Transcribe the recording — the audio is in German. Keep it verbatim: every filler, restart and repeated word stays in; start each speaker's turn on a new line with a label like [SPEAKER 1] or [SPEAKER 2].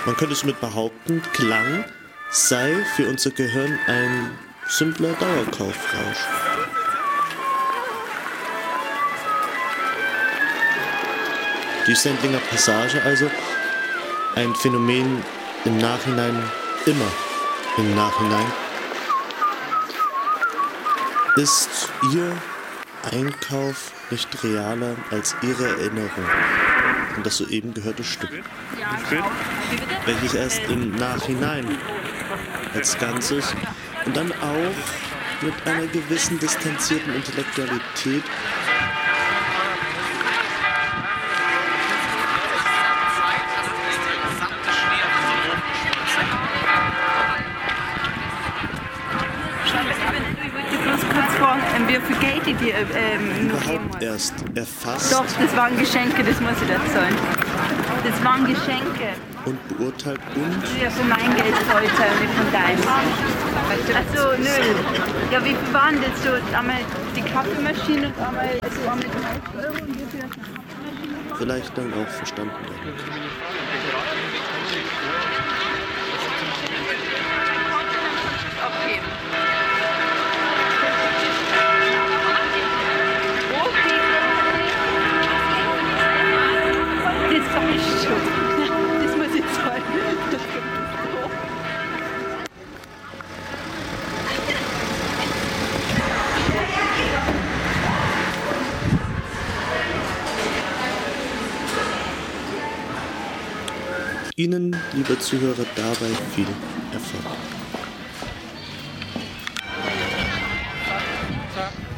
[SPEAKER 1] Man könnte somit behaupten, Klang sei für unser Gehirn ein simpler Dauerkaufrausch. Die Sendlinger Passage also ein Phänomen im Nachhinein, immer im Nachhinein. Ist Ihr Einkauf nicht realer als Ihre Erinnerung an das soeben gehörte Stück, welches erst im Nachhinein als Ganzes und dann auch mit einer gewissen distanzierten Intellektualität
[SPEAKER 2] wie viel Geld ich dir ähm, noch geben muss.
[SPEAKER 1] Erst erfasst.
[SPEAKER 2] Doch, das waren Geschenke, das muss ich dir zahlen. Das waren Geschenke.
[SPEAKER 1] Und beurteilt und?
[SPEAKER 2] Ja, von meinem Geld zahlt und nicht von deinem. Achso, nö. Ja, wie viel waren das so? Einmal die Kaffeemaschine und einmal, also einmal dreißig Euro und wie viel ist eine Kaffeemaschine?
[SPEAKER 1] Vielleicht dann auch verstanden.
[SPEAKER 2] Okay. Das war ich schon. Das muss ich zahlen.
[SPEAKER 1] Ihnen, liebe Zuhörer, dabei viel Erfolg.